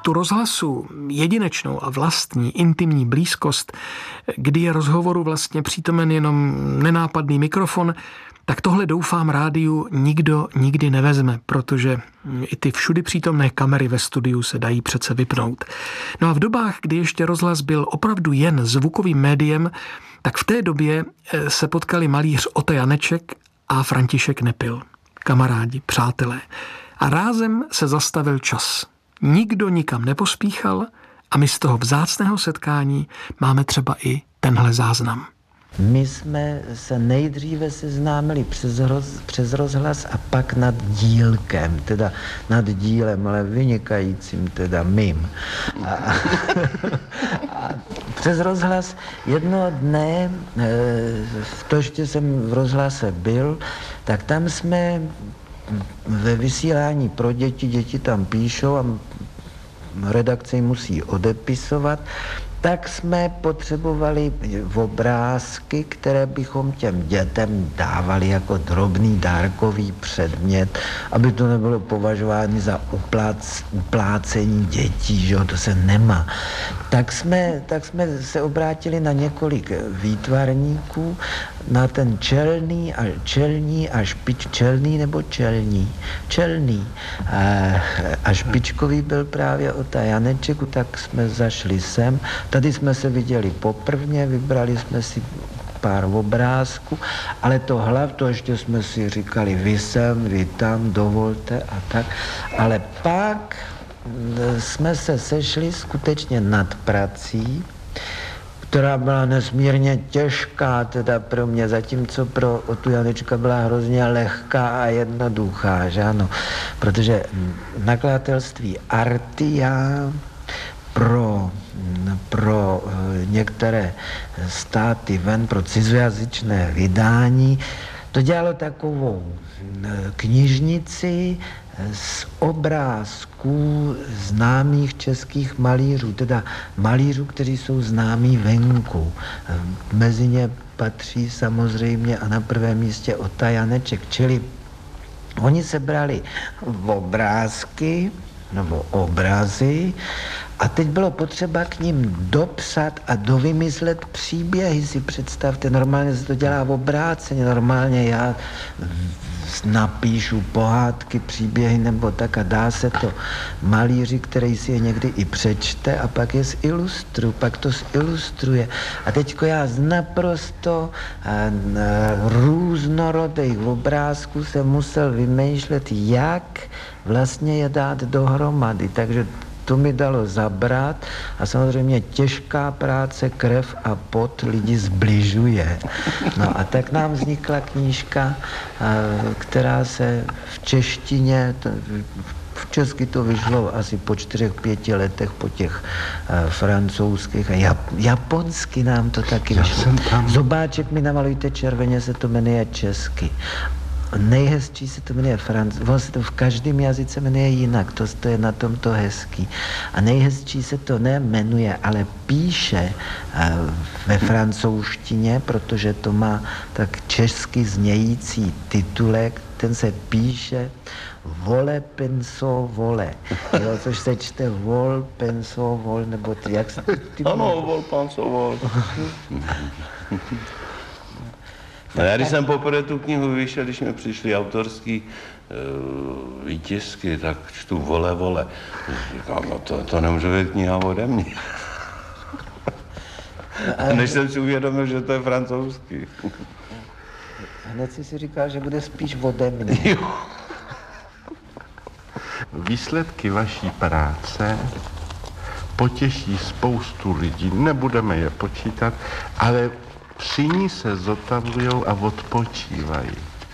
tu rozhlasu jedinečnou a vlastní intimní blízkost, kdy je rozhovoru vlastně přítomen jenom nenápadný mikrofon, tak tohle doufám rádiu nikdo nikdy nevezme, protože i ty všudy přítomné kamery ve studiu se dají přece vypnout. No a v dobách, kdy ještě rozhlas byl opravdu jen zvukovým médiem, tak v té době se potkali malíř Ota Janeček a František Nepil. Kamarádi, přátelé. A rázem se zastavil čas. Nikdo nikam nepospíchal a my z toho vzácného setkání máme třeba i tenhle záznam. My jsme se nejdříve seznámili přes rozhlas a pak nad dílkem, teda nad dílem, ale vynikajícím, teda mým. A přes rozhlas jednoho dne, to ještě jsem v rozhlase byl, tak tam jsme ve vysílání pro děti tam píšou a redakce jim musí odepisovat, tak jsme potřebovali obrázky, které bychom těm dětem dávali jako drobný dárkový předmět, aby to nebylo považováno za uplácení dětí, že jo, to se nemá. Tak jsme se obrátili na několik výtvarníků, na ten čelný a špičkový byl právě Ota Janeček, tak jsme zašli sem. Tady jsme se viděli poprvně, vybrali jsme si pár obrázků, ale to ještě jsme si říkali, vy sem, vy tam, dovolte a tak. Ale pak jsme se sešli skutečně nad prací, která byla nesmírně těžká teda pro mě, zatímco pro Otu Janečka byla hrozně lehká a jednoduchá, že ano, protože nakladatelství Artia pro některé státy ven, pro cizojazyčné vydání, to dělalo takovou knižnici z obrázků známých českých malířů, teda malířů, kteří jsou známí venku. Mezi ně patří samozřejmě a na prvém místě Ota Janeček, čili oni se brali obrázky nebo obrazy a teď bylo potřeba k ním dopsat a dovymyslet příběhy, si představte. Normálně se to dělá v obráceně, normálně já napíšu pohádky, příběhy nebo tak a dá se to malíři, který si je někdy i přečte a pak je pak to zilustruje. A teďko já z naprosto různorodých obrázků jsem musel vymýšlet, jak vlastně je dát dohromady. Takže to mi dalo zabrat a samozřejmě těžká práce, krev a pot lidi zbližuje. No a tak nám vznikla knížka, která se v češtině, v česky to vyšlo asi po 4-5 letech po těch francouzských a japonsky nám to taky vyšlo. Zobáček mi namalujte červeně, se to jmenuje česky. Nejhezčí se to jmenuje ono se to v každém jazyce jmenuje jinak, to je na tomto hezký. A nejhezčí se to nejmenuje, ale píše ve francouzštině, protože to má tak česky znějící titulek, ten se píše Vole penso vole, jo, což se čte vol penso vol, nebo jak se ano, vol penso vol. No já když jsem poprvé tu knihu vyšel, když mi přišly autorský výtisky, tak čtu vole. Říkám, no to nemůže být kniha ode mě. A než jsem si uvědomil, že to je francouzský. Hned si říkal, že bude spíš ode mě. Výsledky vaší práce potěší spoustu lidí, nebudeme je počítat, ale při ní se zotavujou a odpočívají.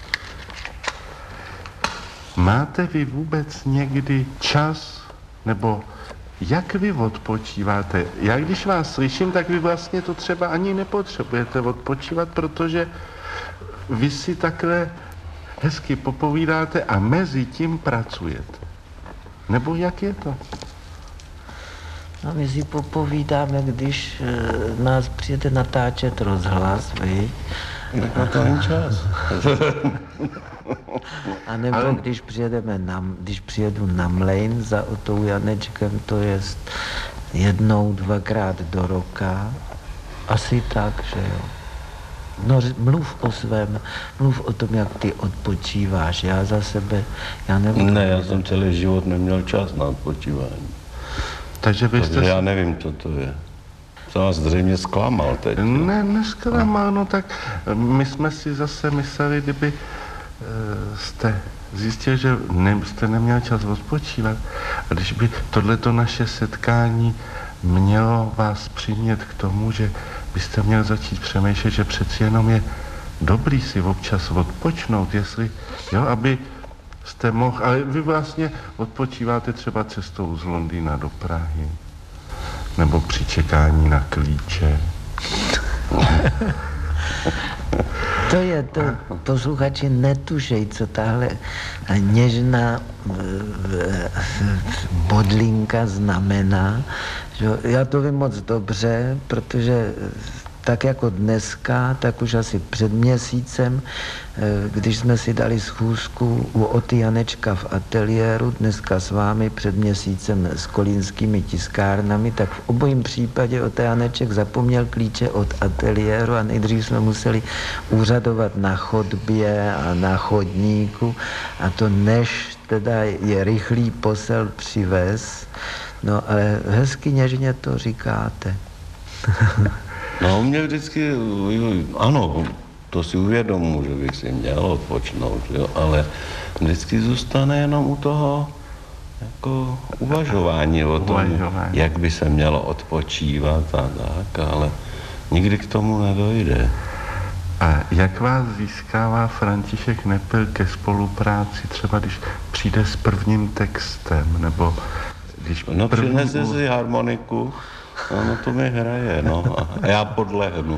Máte vy vůbec někdy čas, nebo jak vy odpočíváte? Já když vás slyším, tak vy vlastně to třeba ani nepotřebujete odpočívat, protože vy si takhle hezky popovídáte a mezi tím pracujete. Nebo jak je to? No, my si popovídáme, když nás přijete natáčet rozhlas, vy, Tak na to není čas. A nebo když přijedu na Mlejn za Otou Janečkem, to je jednou, dvakrát do roka, asi tak, že jo. No mluv o tom, jak ty odpočíváš. Já za sebe, já nevím. Ne, já jsem celý život neměl čas na odpočívání. Takže já nevím, co to je. To vás zřejmě zklamal teď. Ne, nesklamal, no tak my jsme si zase mysleli, kdyby jste zjistil, že jste neměl čas odpočívat. A když by tohleto naše setkání mělo vás přimět k tomu, že byste měl začít přemýšlet, že přeci jenom je dobrý si občas odpočnout, jestli, jo, aby jste mohl, ale vy vlastně odpočíváte třeba cestou z Londýna do Prahy, nebo při čekání na klíče. To posluchači netušej, co tahle něžná bodlinka znamená. Že já to vím moc dobře, protože tak jako dneska, tak už asi před měsícem, když jsme si dali schůzku u Oty Janečka v ateliéru, dneska s vámi před měsícem s kolínskými tiskárnami, tak v obojím případě Ota Janeček zapomněl klíče od ateliéru a nejdřív jsme museli úřadovat na chodbě a na chodníku a to než teda je rychlý posel přivez. No ale hezky něžně to říkáte. No, mě vždycky, ano, to si uvědomuji, že bych si měl odpočnout, jo, ale vždycky zůstane jenom u toho jako uvažování o tom, jak by se mělo odpočívat a tak, ale nikdy k tomu nedojde. A jak vás získává František Nepil ke spolupráci, třeba když přijde s prvním textem, nebo když... No přinese si harmoniku, no to mi hraje, no, a já podlehnu.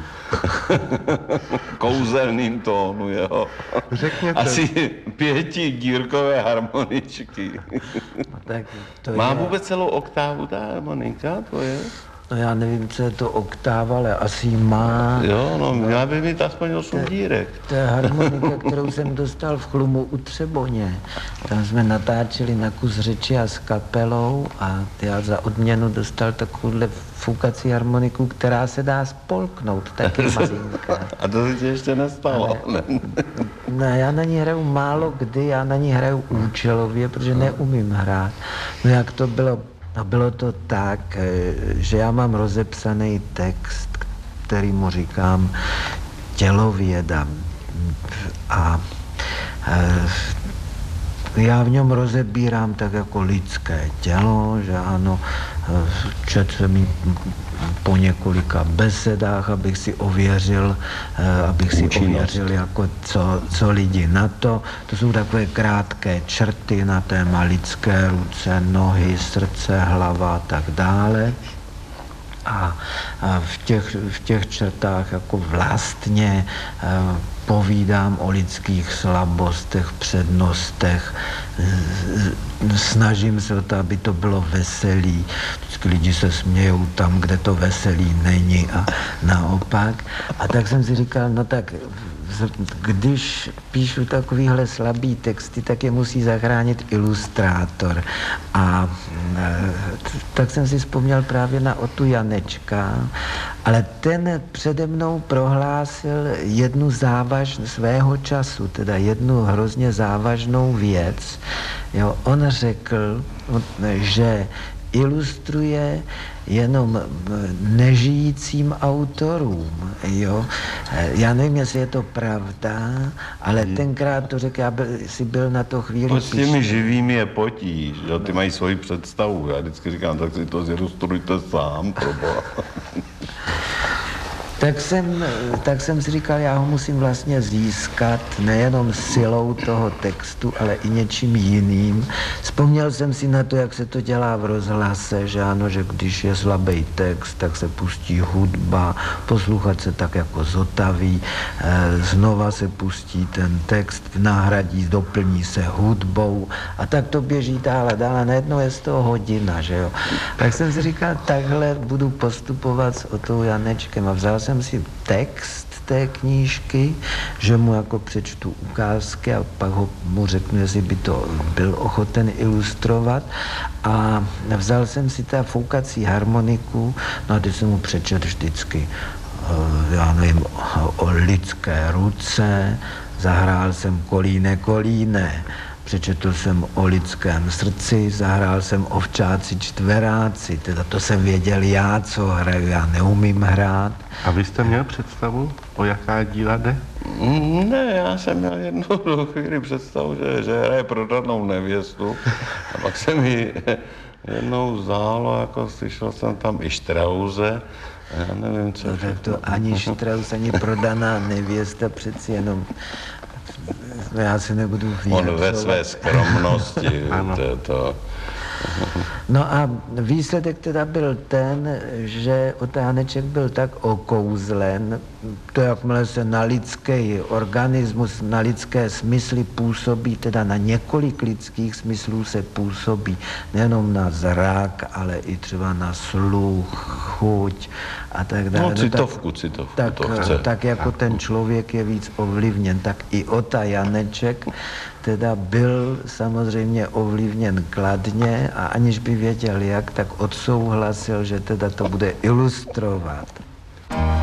Kouzelným tónu, jo. Řekněte. Asi 5 dírkové harmoničky. Tak to Má je... vůbec celou oktávu ta harmonika, to je? No já nevím, co je to oktáva, ale asi má. Jo, no, měla by mít aspoň 8 dírek. To je harmonika, kterou jsem dostal v Chlumu u Třeboně. Tam jsme natáčeli na kus řeči a s kapelou a já za odměnu dostal takovouhle foukací harmoniku, která se dá spolknout, taky malinká. A to se ti ještě nestalo. Ne, já na ní hraju málo kdy, já na ní hraju účelově, protože neumím hrát. No jak to bylo? No bylo to tak, že já mám rozepsaný text, který mu říkám tělověda. A já v něm rozebírám tak jako lidské tělo, že ano, četl jsem jí po několika besedách, abych si ověřil, jako co lidi na to. To jsou takové krátké črty na téma lidské ruce, nohy, srdce, hlava a tak dále. A v těch črtách jako vlastně povídám o lidských slabostech, přednostech, snažím se o to, aby to bylo veselý. Vždycky lidi se smějou tam, kde to veselý není a naopak. A tak jsem si říkal, no tak když píšu takovýhle slabý texty, tak je musí zachránit ilustrátor. A tak jsem si vzpomněl právě na Otu Janečka, ale ten přede mnou prohlásil jednu svého času, teda jednu hrozně závažnou věc. Jo, on řekl, že ilustruje jenom nežijícím autorům, jo. Já nevím, jestli je to pravda, ale tenkrát to řekl, já si byl na to chvíli s těmi živými je potíž, jo, ty mají svoji představu, já vždycky říkám, tak si to zilustrujte sám, proboha. Tak jsem si říkal, já ho musím vlastně získat nejenom silou toho textu, ale i něčím jiným. Vzpomněl jsem si na to, jak se to dělá v rozhlase, že ano, že když je slabý text, tak se pustí hudba, posluchač se tak jako zotaví, znova se pustí ten text, nahradí, doplní se hudbou a tak to běží dál, najednou je z toho hodina, že jo. Tak jsem si říkal, takhle budu postupovat s Otou Janečkem a vzal jsem si text té knížky, že mu jako přečtu ukázky a pak mu řeknu, jestli by to byl ochoten ilustrovat. A vzal jsem si ta foukací harmoniku, no a teď jsem mu přečetl vždycky, já nevím, o lidské ruce, zahrál jsem Kolíne, kolíne, přečetl jsem o lidském srdci, zahrál jsem ovčáci, čtveráci, teda to jsem věděl já, co hraju, já neumím hrát. A vy jste měl představu, o jaká díla jde? Ne, já jsem měl jednu chvíli představu, že hraje prodanou nevěstu a pak se mi jednou zdálo, jako slyšel jsem tam i Štrause, já nevím, co no, tak to ani Štraus, ani prodaná nevěsta, přeci jenom já se nebudu vyjadřovat. On ve své skromnosti, to. No a výsledek teda byl ten, že Otáneček byl tak okouzlen, to jakmile se na lidský organismus, na lidské smysly působí, teda na několik lidských smyslů se působí, nejenom na zrak, ale i třeba na sluch, chuť a tak dále. No citovku to chce. Tak jako ten člověk je víc ovlivněn, tak i Ota Janeček teda byl samozřejmě ovlivněn kladně a aniž by věděl jak, tak odsouhlasil, že teda to bude ilustrovat.